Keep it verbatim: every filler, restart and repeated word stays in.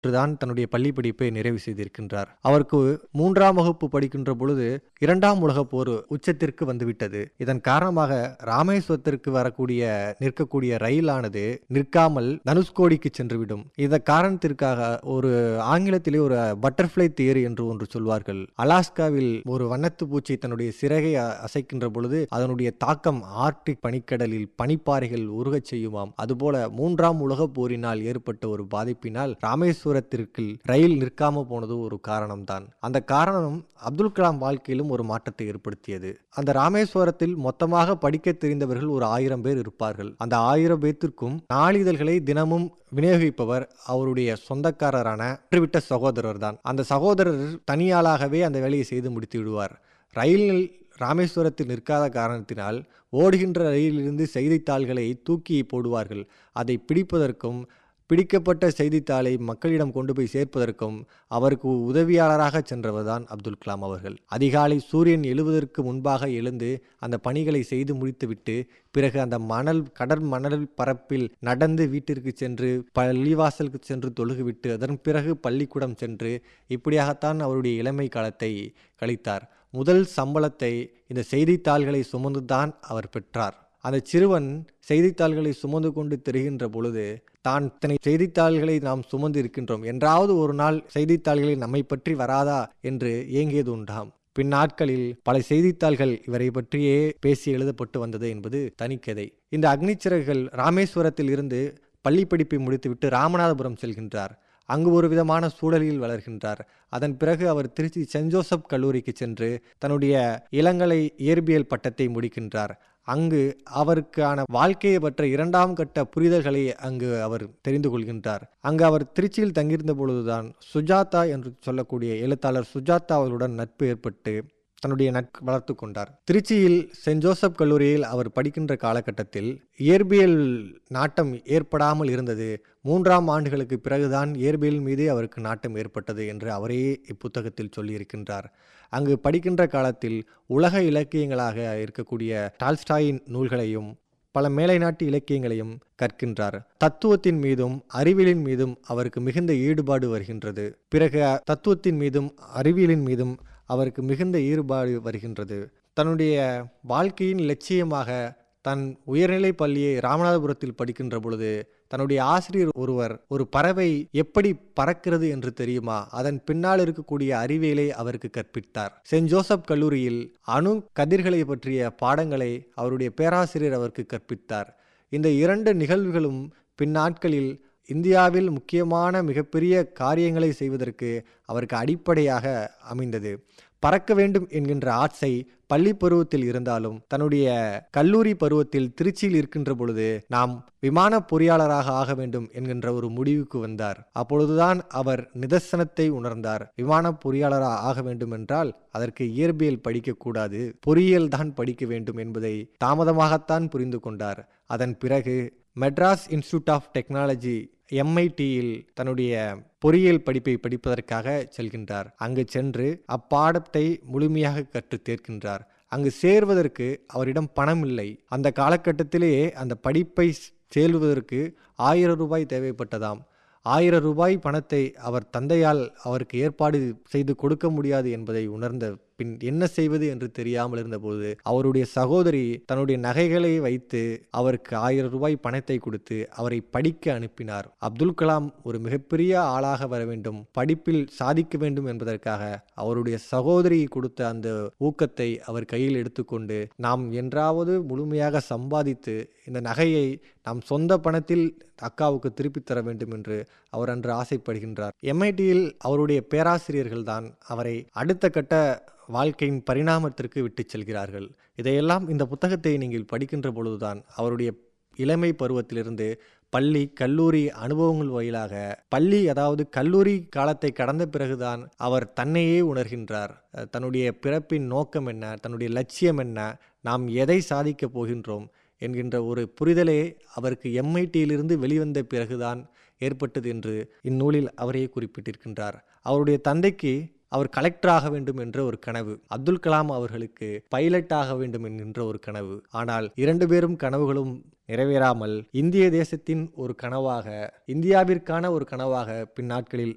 தான் தன்னுடைய பள்ளி படிப்பை நிறைவு செய்திருக்கின்றார். அவருக்கு மூன்றாம் வகுப்பு படிக்கின்ற பொழுது இரண்டாம் உலகப் போர் உச்சத்திற்கு வந்துவிட்டது. இதன் காரணமாக ராமேஸ்வரத்திற்கு வரக்கூடிய நிற்கக்கூடிய ரயிலானது நிற்காமல் தனுஷ்கோடிக்கு சென்றுவிடும். இந்த காரணத்திற்காக ஒரு ஆங்கிலத்திலே ஒரு பட்டர்ஃப்ளை தியரி என்று ஒன்று சொல்வார்கள். அலாஸ்காவில் ஒரு வண்ணத்து பூச்சி தன்னுடைய சிறகை அசைக்கின்ற பொழுது அதனுடைய தாக்கம் ஆர்க்டிக் பனிக்கடலில் பனிப்பாறைகள் உருகச் செய்யுமாம். அதுபோல மூன்றாம் உலகப் போரினால் ஏற்பட்ட ஒரு பாதிப்பினால் ராமேஸ்வரத்திற்கு ரயில் நிற்காம போனது ஒரு காரணம்தான். அந்த காரணம் அப்துல் கலாம் வாழ்க்கையிலும் ஒரு மாற்றத்தை ஏற்படுத்தியது. அந்த ராமேஸ்வரத்தில் மொத்தமாக படிக்க தெரிந்தவர்கள் ஒரு ஆயிரம் பேர் இருப்பார்கள். அந்த ஆயிரம் பேர்த்திற்கும் நாளிதழ்களை தினமும் விநியோகிப்பவர் அவருடைய சொந்தக்காரரான விட்ட சகோதரர் தான். அந்த சகோதரர் தனியாளாகவே அந்த வேலையை செய்து முடித்து விடுவார். ரயில் ராமேஸ்வரத்தில் நிற்காத காரணத்தினால் ஓடுகின்ற ரயிலிலிருந்து செய்தித்தாள்களை தூக்கி போடுவார்கள். அதை பிடிப்பதற்கும் பிடிக்கப்பட்ட செய்தித்தாளை மக்களிடம் கொண்டு போய் சேர்ப்பதற்கும் அவருக்கு உதவியாளராக சென்றவர் தான் அப்துல் கலாம் அவர்கள். அதிகாலை சூரியன் எழுவதற்கு முன்பாக எழுந்து அந்த பணிகளை செய்து முடித்துவிட்டு பிறகு அந்த மணல் கடல் மணல் பரப்பில் நடந்து வீட்டிற்கு சென்று பள்ளிவாசலுக்கு சென்று தொழுகுவிட்டு அதன் பிறகு பள்ளிக்கூடம் சென்று இப்படியாகத்தான் அவருடைய இளமை காலத்தை கழித்தார். முதல் சம்பளத்தை இந்த செய்தித்தாள்களை சுமந்துதான் அவர் பெற்றார். அந்த சிறுவன் செய்தித்தாள்களை சுமந்து கொண்டு தெரிகின்ற பொழுது தான் இத்தனை செய்தித்தாள்களை நாம் சுமந்து இருக்கின்றோம், என்றாவது ஒரு நாள் செய்தித்தாள்களை நம்மை பற்றி வராதா என்று ஏங்கியது உண்டாம். பின் நாட்களில் பல செய்தித்தாள்கள் இவரை பற்றியே பேசி எழுதப்பட்டு வந்தது என்பது தனிக்கதை. இந்த அக்னிச்சிறகுகள் ராமேஸ்வரத்தில் இருந்து பள்ளி படிப்பை முடித்துவிட்டு ராமநாதபுரம் செல்கின்றார். அங்கு ஒரு விதமான சூழலில் வளர்கின்றார். அதன் பிறகு அவர் திருச்சி சென்ட் ஜோசப் கல்லூரிக்கு சென்று தன்னுடைய இளங்கலை இயற்பியல் பட்டத்தை முடிக்கின்றார். அங்கு அவருக்கான வாழ்க்கையை பற்ற இரண்டாம் கட்ட புரிதல்களை அங்கு அவர் தெரிந்து கொள்கின்றார். அங்கு அவர் திருச்சியில் தங்கியிருந்த பொழுதுதான் சுஜாதா என்று சொல்லக்கூடிய எழுத்தாளர் சுஜாதா அவர்களுடன் நட்பு ஏற்பட்டு தன்னுடைய நட்பு வளர்த்து கொண்டார். திருச்சியில் சென்ட் ஜோசப் கல்லூரியில் அவர் படிக்கின்ற காலகட்டத்தில் இயற்பியல் நாட்டம் ஏற்படாமல் இருந்தது. மூன்றாம் ஆண்டுகளுக்கு பிறகுதான் இயற்பியல் மீது அவருக்கு நாட்டம் ஏற்பட்டது என்று அவரே இப்புத்தகத்தில் சொல்லியிருக்கின்றார். அங்கு படிக்கின்ற காலத்தில் உலக இலக்கியங்களாக இருக்கக்கூடிய டால்ஸ்டாயின் நூல்களையும் பல மேலை நாட்டு இலக்கியங்களையும் கற்கின்றார். தத்துவத்தின் மீதும் அறிவியலின் மீதும் அவருக்கு மிகுந்த ஈடுபாடு வருகின்றது. பிறகு தத்துவத்தின் மீதும் அறிவியலின் மீதும் அவருக்கு மிகுந்த ஈடுபாடு வருகின்றது. தன்னுடைய வாழ்க்கையின் லட்சியமாக தன் உயர்நிலை பள்ளியை ராமநாதபுரத்தில் படிக்கின்ற பொழுது தன்னுடைய ஆசிரியர் ஒருவர் ஒரு பறவை எப்படி பறக்கிறது என்று தெரியுமா, அதன் பின்னால் இருக்கக்கூடிய அறிவியலை அவருக்கு கற்பித்தார். சென்ட் ஜோசப் கல்லூரியில் அணு கதிர்களை பற்றிய பாடங்களை அவருடைய பேராசிரியர் அவருக்கு கற்பித்தார். இந்த இரண்டு நிகழ்வுகளும் பின்னாட்களில் இந்தியாவில் முக்கியமான மிகப்பெரிய காரியங்களை செய்வதற்கு அவருக்கு அடிப்படையாக அமைந்தது. பறக்க வேண்டும் என்கின்ற ஆசை பள்ளி பருவத்தில் இருந்தாலும் தன்னுடைய கல்லூரி பருவத்தில் திருச்சியில் இருக்கின்ற பொழுது நாம் விமான பொறியாளராக ஆக வேண்டும் என்கின்ற ஒரு முடிவுக்கு வந்தார். அப்பொழுதுதான் அவர் நிதர்சனத்தை உணர்ந்தார். விமான பொறியாளராக ஆக வேண்டும் என்றால் அதற்கு இயற்பியல் படிக்கக்கூடாது, பொறியியல் தான் படிக்க வேண்டும் என்பதை தாமதமாகத்தான் புரிந்து கொண்டார். அதன் பிறகு மெட்ராஸ் இன்ஸ்டிடியூட் ஆஃப் டெக்னாலஜி எம்ஐடியில் தன்னுடைய பொறியியல் படிப்பை படிப்பதற்காக செல்கின்றார். அங்கு சென்று அப்பாடத்தை முழுமையாக கற்று தேர்க்கின்றார். அங்கு சேர்வதற்கு அவரிடம் பணம் இல்லை. அந்த காலகட்டத்திலேயே அந்த படிப்பை சேர்வதற்கு ஆயிரம் ரூபாய் தேவைப்பட்டதாம். ஆயிரம் ரூபாய் பணத்தை அவர் தந்தையால் அவருக்கு ஏற்பாடு செய்து கொடுக்க முடியாது என்பதை உணர்ந்த பின் என்ன செய்வது என்று தெரியாமல் இருந்தபோது அவருடைய சகோதரி தன்னுடைய நகைகளை வைத்து அவருக்கு ஆயிரம் ரூபாய் பணத்தை கொடுத்து அவரை படிக்க அனுப்பினார். அப்துல் கலாம் ஒரு மிகப்பெரிய ஆளாக வர வேண்டும், படிப்பில் சாதிக்க வேண்டும் என்பதற்காக அவருடைய சகோதரி கொடுத்த அந்த ஊக்கத்தை அவர் கையில் எடுத்துக்கொண்டு நாம் என்றாவது முழுமையாக சம்பாதித்து இந்த நகையை நாம் சொந்த பணத்தில் அக்காவுக்கு திருப்பி தர வேண்டும் என்று அவர் அன்று ஆசைப்படுகின்றார். எம்ஐடியில் அவருடைய பேராசிரியர்கள் தான் அவரை அடுத்த கட்ட வாழ்க்கையின் பரிணாமத்திற்கு விட்டு செல்கிறார்கள். இதையெல்லாம் இந்த புத்தகத்தை நீங்கள் படிக்கின்ற பொழுதுதான் அவருடைய இளமை பருவத்திலிருந்து பள்ளி கல்லூரி அனுபவங்கள் வாயிலாக பள்ளி அதாவது கல்லூரி காலத்தை கடந்த பிறகுதான் அவர் தன்னையே உணர்கின்றார். தன்னுடைய பிறப்பின் நோக்கம் என்ன, தன்னுடைய லட்சியம் என்ன, நாம் எதை சாதிக்கப் போகின்றோம் என்கின்ற ஒரு புரிதலே அவருக்கு எம்ஐடியிலிருந்து வெளிவந்த பிறகுதான் ஏற்பட்டது என்று இந்நூலில் அவரே குறிப்பிட்டிருக்கின்றார். அவருடைய தந்தைக்கு அவர் கலெக்டர் ஆக வேண்டும் என்ற ஒரு கனவு, அப்துல் கலாம் அவர்களுக்கு பைலட் ஆக வேண்டும் என்கின்ற ஒரு கனவு. ஆனால் இரண்டு பேரும் கனவுகளும் நிறைவேறாமல் இந்திய தேசத்தின் ஒரு கனவாக, இந்தியாவிற்கான ஒரு கனவாக பின்னாட்களில்